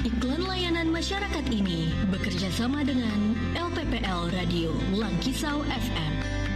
Iklan layanan masyarakat ini bekerja sama dengan LPPL Radio Langkisau FM.